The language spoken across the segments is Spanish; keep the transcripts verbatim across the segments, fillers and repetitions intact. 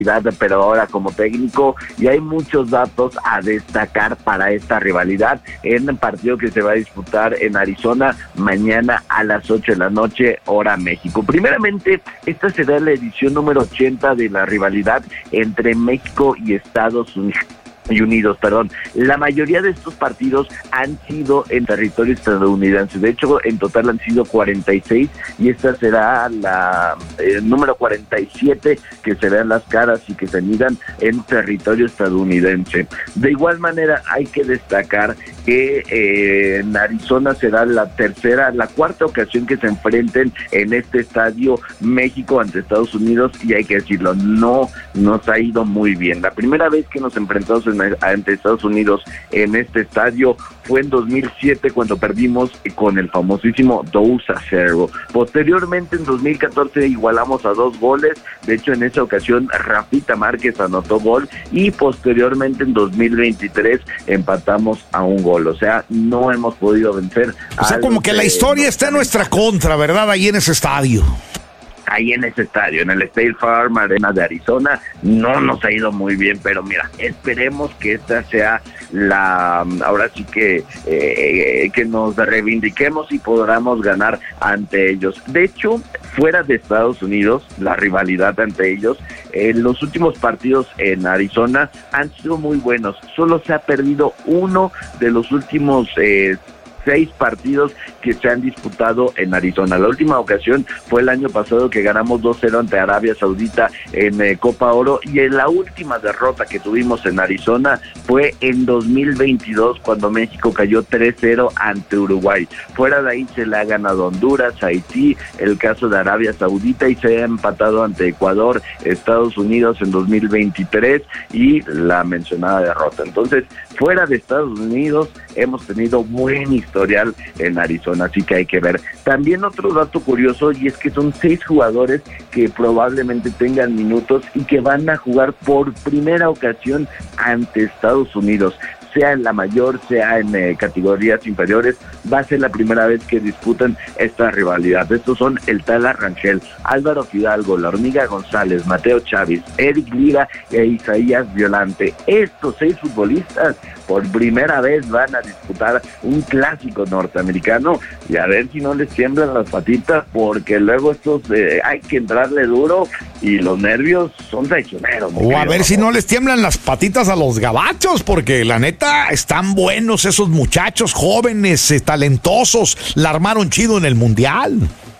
pero ahora como técnico, y hay muchos datos a destacar para esta rivalidad en el partido que se va a disputar en Arizona mañana a las ocho de la noche, hora México. Primeramente, esta será la edición número ochenta de la rivalidad entre México y Estados Unidos. Unidos, perdón. La mayoría de estos partidos han sido en territorio estadounidense. De hecho, en total han sido cuarenta y seis y esta será la eh, número cuarenta y siete que se vean las caras y que se midan en territorio estadounidense. De igual manera, hay que destacar que eh, en Arizona será la tercera, la cuarta ocasión que se enfrenten en este estadio México ante Estados Unidos, y hay que decirlo, no nos ha ido muy bien. La primera vez que nos enfrentamos en, ante Estados Unidos en este estadio fue en dos mil siete, cuando perdimos con el famosísimo dos a cero. Posteriormente, en dos mil catorce, igualamos a dos goles. De hecho, en esa ocasión, Rafita Márquez anotó gol, y posteriormente, en dos mil veintitrés, empatamos a un gol. O sea, no hemos podido vencer. O sea, como que la historia está en nuestra contra, ¿verdad? Ahí en ese estadio. Ahí en ese estadio, en el State Farm Arena de Arizona, no nos ha ido muy bien, pero mira, esperemos que esta sea la, ahora sí que, eh, que nos reivindiquemos y podamos ganar ante ellos. De hecho, fuera de Estados Unidos, la rivalidad ante ellos, eh, los últimos partidos en Arizona han sido muy buenos. Solo se ha perdido uno de los últimos eh, seis partidos que se han disputado en Arizona. La última ocasión fue el año pasado, que ganamos dos cero ante Arabia Saudita en eh, Copa Oro, y en la última derrota que tuvimos en Arizona fue en dos mil veintidós, cuando México cayó tres cero ante Uruguay. Fuera de ahí se le ha ganado Honduras, Haití, el caso de Arabia Saudita, y se ha empatado ante Ecuador, Estados Unidos en dos mil veintitrés, y la mencionada derrota. Entonces, fuera de Estados Unidos hemos tenido buen historial en Arizona, así que hay que ver. También otro dato curioso, y es que son seis jugadores que probablemente tengan minutos y que van a jugar por primera ocasión ante Estados Unidos, sea en la mayor, sea en eh, categorías inferiores. Va a ser la primera vez que disputan esta rivalidad. Estos son el Tala Rangel, Álvaro Fidalgo, La Hormiga González, Mateo Chávez, Eric Lira e Isaías Violante. Estos seis futbolistas por primera vez van a disputar un clásico norteamericano, y a ver si no les tiemblan las patitas, porque luego estos eh, hay que entrarle duro y los nervios son traicioneros. O a ver si no les tiemblan las patitas a los gabachos, porque la neta están buenos esos muchachos jóvenes, eh, talentosos, la armaron chido en el Mundial.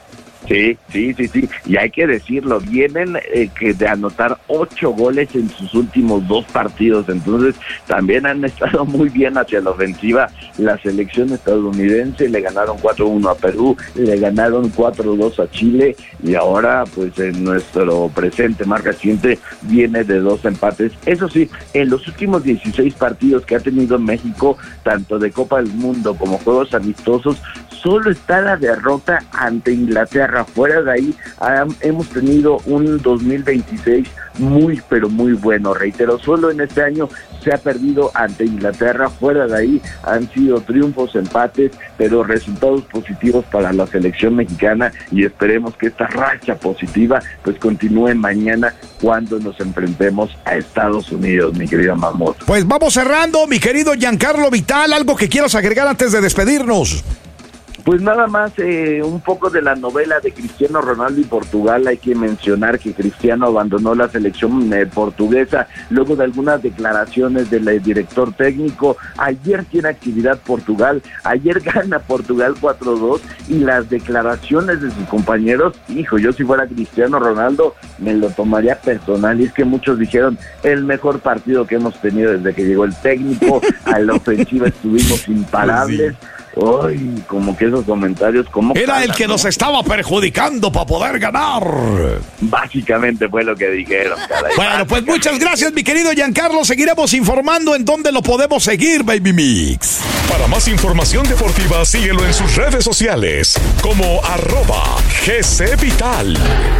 Sí, sí, sí, sí, y hay que decirlo, vienen eh, que de anotar ocho goles en sus últimos dos partidos, entonces también han estado muy bien hacia la ofensiva. La selección estadounidense le ganaron cuatro uno a Perú, le ganaron cuatro dos a Chile, y ahora pues en nuestro presente más reciente viene de dos empates. Eso sí, en los últimos dieciséis partidos que ha tenido México, tanto de Copa del Mundo como juegos amistosos, solo está la derrota ante Inglaterra. Fuera de ahí, um, hemos tenido un dos mil veintiséis muy, pero muy bueno. Reitero, solo en este año se ha perdido ante Inglaterra. Fuera de ahí han sido triunfos, empates, pero resultados positivos para la selección mexicana, y esperemos que esta racha positiva pues continúe mañana cuando nos enfrentemos a Estados Unidos, mi querido Mamut. Pues vamos cerrando, mi querido Giancarlo Vital, ¿algo que quieras agregar antes de despedirnos? Pues nada más, eh, un poco de la novela de Cristiano Ronaldo y Portugal. Hay que mencionar que Cristiano abandonó la selección eh, portuguesa luego de algunas declaraciones del eh, director técnico. Ayer tiene actividad Portugal, ayer gana Portugal cuatro dos, y las declaraciones de sus compañeros, hijo, yo si fuera Cristiano Ronaldo me lo tomaría personal, y es que muchos dijeron el mejor partido que hemos tenido desde que llegó el técnico, a la ofensiva estuvimos imparables. Sí. Ay, como que esos comentarios, como era calan, el que ¿no? nos estaba perjudicando para poder ganar. Básicamente fue lo que dijeron, caray. Bueno, pues muchas gracias, mi querido Giancarlo. Seguiremos informando en dónde lo podemos seguir, Baby Mix. Para más información deportiva, síguelo en sus redes sociales como arroba G C Vital.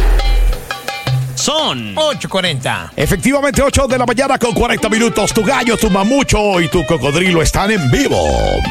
Son ocho cuarenta. Efectivamente, ocho de la mañana con cuarenta minutos. Tu gallo, tu mamucho y tu cocodrilo están en vivo.